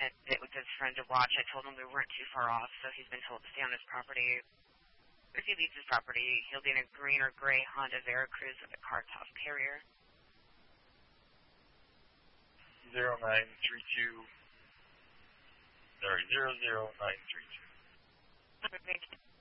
and it with his friend to watch. I told him we weren't too far off, so he's been told to stay on his property. If he leaves his property, he'll be in a green or gray Honda Veracruz with a car top carrier. 0932. Sorry, 00932. Thank you.